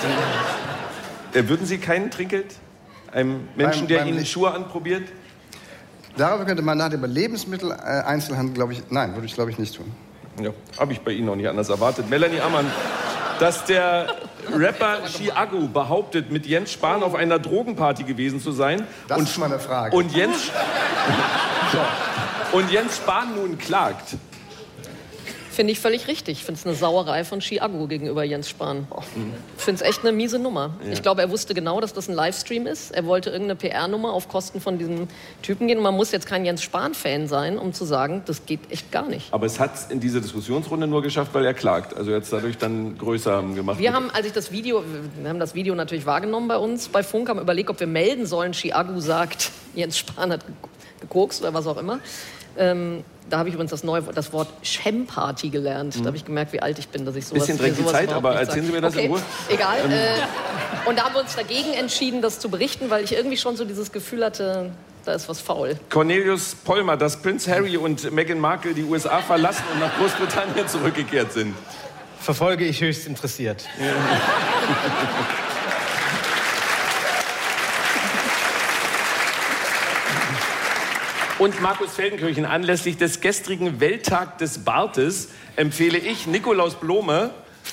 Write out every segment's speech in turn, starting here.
Würden Sie kein Trinkgeld einem Menschen, der Ihnen Schuhe anprobiert? Darüber könnte man nachdenken. Bei Lebensmitteleinzelhandel, glaube ich, nein, würde ich, glaube ich, nicht tun. Ja, habe ich bei Ihnen noch nicht anders erwartet. Melanie Ammann, dass der Rapper Chiago behauptet, mit Jens Spahn auf einer Drogenparty gewesen zu sein. Das ist meine Frage. Und Jens Spahn nun klagt. Finde ich völlig richtig. Ich finde es eine Sauerei von Chiago gegenüber Jens Spahn. Ich finde es echt eine miese Nummer. Ja. Ich glaube, er wusste genau, dass das ein Livestream ist. Er wollte irgendeine PR-Nummer auf Kosten von diesem Typen gehen. Man muss jetzt kein Jens Spahn-Fan sein, um zu sagen, das geht echt gar nicht. Aber es hat es in dieser Diskussionsrunde nur geschafft, weil er klagt. Also jetzt dadurch dann größer gemacht. Wir haben das Video natürlich wahrgenommen bei uns bei Funk, haben überlegt, ob wir melden sollen, Chiago sagt, Jens Spahn hat gekokst oder was auch immer. Da habe ich übrigens das Wort Chem-Party gelernt. Da habe ich gemerkt, wie alt ich bin, dass ich sowas... Bisschen drängt die Zeit, aber erzählen Sie mir das in Ruhe. Egal. Und da haben wir uns dagegen entschieden, das zu berichten, weil ich irgendwie schon so dieses Gefühl hatte, da ist was faul. Cornelius Pollmer, dass Prince Harry und Meghan Markle die USA verlassen und nach Großbritannien zurückgekehrt sind. Verfolge ich höchst interessiert. Ja. Und Markus Feldenkirchen, anlässlich des gestrigen Welttag des Bartes empfehle ich Nikolaus Blome,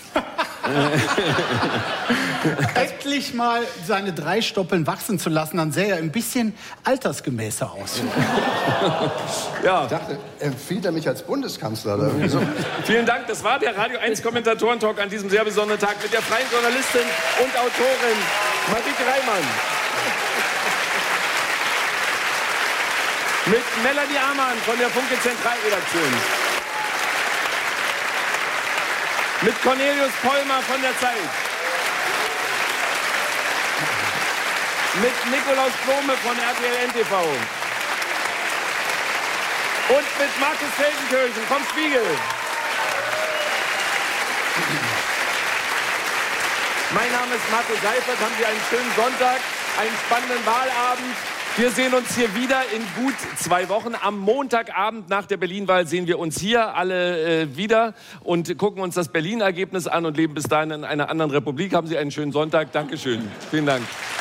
endlich mal seine 3 Stoppeln wachsen zu lassen, dann sähe er ein bisschen altersgemäßer aus. Ja. Ich dachte, empfiehlt er mich als Bundeskanzler oder irgendwie so. Vielen Dank, das war der Radio 1 Kommentatoren-Talk an diesem sehr besonderen Tag mit der freien Journalistin und Autorin Marieke Reimann. Mit Melanie Ammann von der Funke Zentralredaktion. Mit Cornelius Pollmer von der Zeit. Mit Nikolaus Blome von RTL NTV. Und mit Markus Feldenkirchen vom Spiegel. Mein Name ist Marco Seifert. Haben Sie einen schönen Sonntag, einen spannenden Wahlabend. Wir sehen uns hier wieder in gut 2 Wochen. Am Montagabend nach der Berlin-Wahl sehen wir uns hier alle wieder und gucken uns das Berlin-Ergebnis an und leben bis dahin in einer anderen Republik. Haben Sie einen schönen Sonntag. Dankeschön. Vielen Dank.